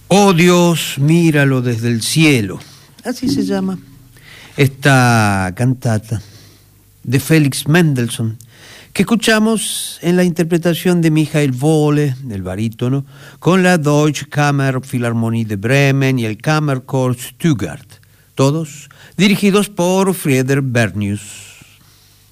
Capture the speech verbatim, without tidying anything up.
Oh Dios, míralo desde el cielo. Así se llama esta cantata de Félix Mendelssohn, que escuchamos en la interpretación de Michael Wohle, el barítono, con la Deutsche Kammerphilharmonie de Bremen y el Kammerchor Stuttgart, todos dirigidos por Frieder Bernius.